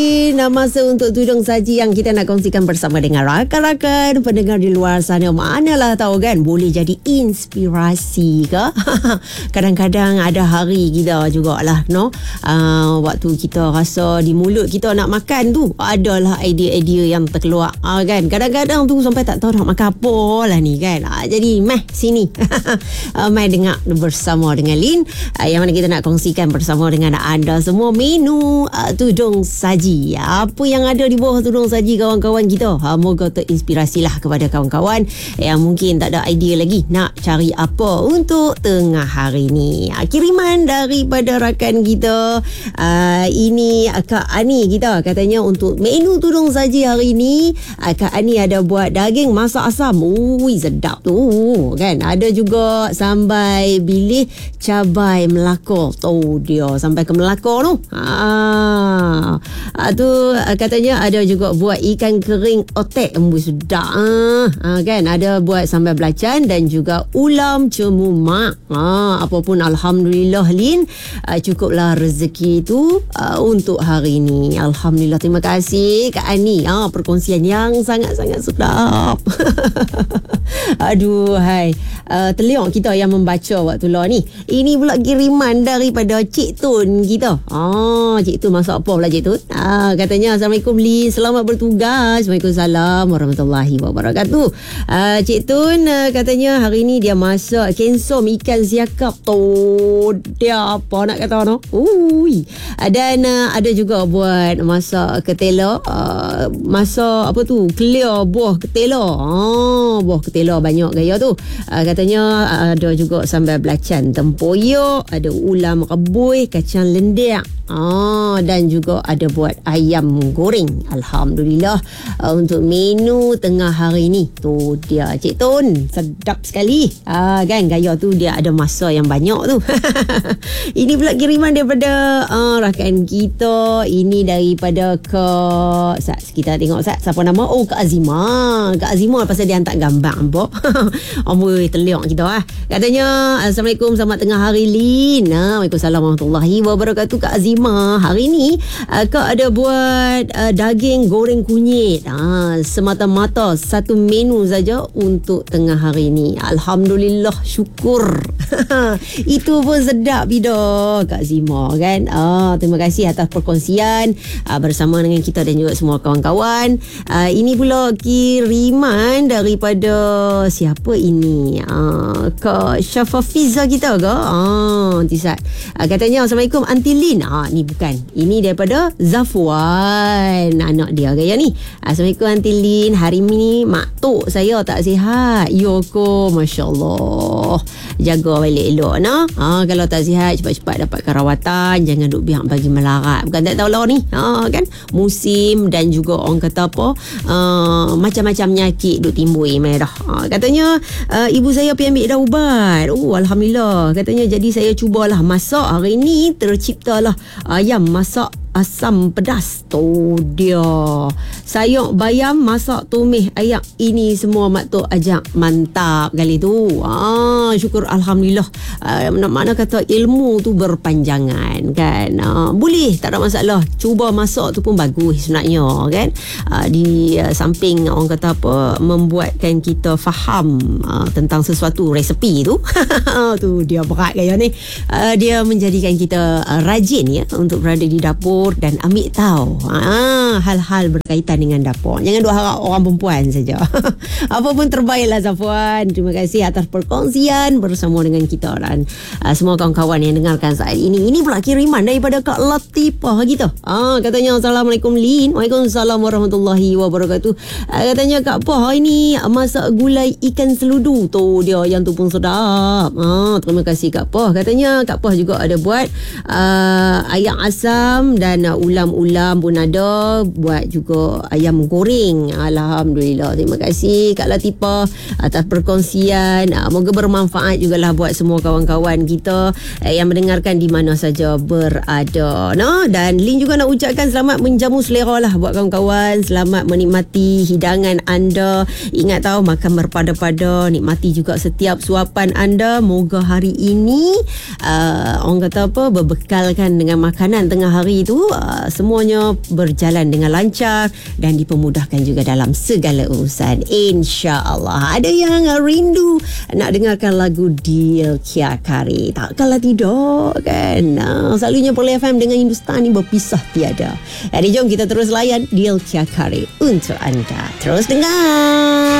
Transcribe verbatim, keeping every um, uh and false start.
Masa untuk tudung saji yang kita nak kongsikan bersama dengan rakan-rakan pendengar di luar sana. Manalah tahu kan, boleh jadi inspirasi ke. Kadang-kadang ada hari kita jugalah, no? Uh, waktu kita rasa di mulut kita nak makan tu, adalah idea-idea yang terkeluar, uh, kan. Kadang-kadang tu sampai tak tahu nak makan apa lah ni, kan. Uh, jadi meh sini uh, meh dengar bersama dengan Lin, uh, yang mana kita nak kongsikan bersama dengan anda semua menu uh, tudung saji. Apa yang ada di bawah tudung saji kawan-kawan kita, ha, moga terinspirasilah kepada kawan-kawan yang mungkin tak ada idea lagi nak cari apa untuk tengah hari ni. Ha, kiriman daripada rakan kita, uh, ini Kak Ani kita katanya untuk menu tudung saji hari ni, uh, Kak Ani ada buat daging masak asam. Ui, sedap tu, kan. Ada juga sambal bilih cabai Melaka. Tu dia sampai ke Melaka tu. Ah, ha, tu katanya ada juga buat ikan kering otek. Embus sedap, ah, ha, kan. Ada buat sambal belacan dan juga ulam cemu mak. Ah, apapun alhamdulillah Lin, ah, cukuplah rezeki tu ah, untuk hari ni. Alhamdulillah, terima kasih Kak Ani. Ah, perkongsian yang sangat-sangat sedap. Aduh, hai. Uh, terliok kita yang membaca waktu lah ni. Ini pula kiriman daripada Cik Tun kita. Ah, Cik Tun masak apa pula Cik Tun? Ah, katanya Assalamualaikum Lin, selamat bertugas. Waalaikumsalam warahmatullahi wabarakatuh. Uh, Cik Tun uh, katanya hari ni dia masak kensom ikan siakap tu. Dia apa nak kata no? Ui. Uh, dan uh, ada juga buat masak ketela. Uh, masak apa tu? Clear buah ketela. Ah, buah ketela banyak gaya tu. Uh, katanya uh, ada juga sambal belacan tempoyak, ada ulam rebus, kacang lendir. Ah, dan juga ada buat ayam goreng. Alhamdulillah, uh, untuk menu tengah hari ni. Tu dia Cik Tun, sedap sekali. Ah, kan, gaya tu dia ada masa yang banyak tu. Ini pula kiriman daripada uh, rakan kita. Ini daripada Kak Sat, kita tengok Sat, siapa nama? Oh, Kak Azima. Kak Azima pasal dia hantar gambar nampak. Amboi, terliok kita ah. Katanya Assalamualaikum, selamat tengah hari Lin. Ah, Waalaikumsalam warahmatullahi wabarakatuh. Kak Azima, hari ni uh, Kak ada buat uh, daging goreng kunyit. Ah, semata-mata satu menu saja untuk tengah hari ni. Alhamdulillah, syukur. Itu pun sedap bido Kak Zima, kan. Ah, terima kasih atas perkongsian uh, bersama dengan kita dan juga semua kawan-kawan. Uh, ini pula kiriman daripada siapa ini? Uh, Kak Syafafiza kita ke? Ah, Tisat. Uh, katanya Assalamualaikum Aunty Lin. Ah, ni bukan. Ini daripada Zafwan, anak dia gaya ni. Assalamualaikum Aunty Lin. Hari ni mak tok saya tak sihat. Yoko, masya-Allah. Jaga balik elok nah. Ha, kalau tak sihat cepat-cepat dapatkan rawatan, jangan duk biar bagi melarat. Bukan tak tahu lah ni. Ha, kan musim dan juga orang kata apa, uh, macam-macam penyakit duk timbul mai dah. Ha, katanya uh, ibu saya pergi ambil dah ubat. Oh, alhamdulillah. Katanya jadi saya cubalah masak hari ni, terciptalah ayam masak asam pedas. Tu dia. Sayur bayam masak tumis ayam. Ini semua mak tok ajak mantap kali tu. Ah, syukur alhamdulillah. Ah, mana kata ilmu tu berpanjangan, kan. Ah, boleh, tak ada masalah. Cuba masak tu pun bagus sebenarnya, kan. Ah, di uh, samping orang kata apa, membuatkan kita faham uh, tentang sesuatu resepi tu. Tu dia berat gaya ni. Uh, dia menjadikan kita uh, rajin ya untuk berada di dapur dan ambil tahu ah, hal-hal berkaitan dengan dapur. Jangan duk harap orang perempuan saja. Apa pun terbaiklah Zafwan. Terima kasih atas perkongsian bersama dengan kita dan uh, semua kawan-kawan yang dengarkan saat ini. Ini pula kiriman daripada Kak Latifah kita. Ah, katanya Assalamualaikum Lin. Waalaikumsalam warahmatullahi wabarakatuh. Uh, katanya Kak Pah hari ni masak gulai ikan seludu. Tu dia, yang tu pun sedap. Ah, terima kasih Kak Pah. Katanya Kak Pah juga ada buat uh, ayam asam dan dan uh, ulam-ulam pun ada, buat juga ayam goreng. Alhamdulillah, terima kasih Kak Latifah atas perkongsian. Uh, moga bermanfaat jugalah buat semua kawan-kawan kita uh, yang mendengarkan di mana saja berada. No? Dan Lin juga nak ucapkan selamat menjamu selera lah buat kawan-kawan. Selamat menikmati hidangan anda. Ingat tahu, makan berpada-pada, nikmati juga setiap suapan anda. Moga hari ini uh, orang kata apa, berbekalkan dengan makanan tengah hari itu uh, semuanya berjalan dengan lancar dan dipermudahkan juga dalam segala urusan, insya-Allah. Ada yang rindu nak dengarkan lagu Deal Kia Kari, takkanlah tidak kan. Nah, selalunya Perli F M dengan Hindustan ni berpisah tiada. Jadi jom kita terus layan Deal Kia Kari untuk anda. Terus dengar.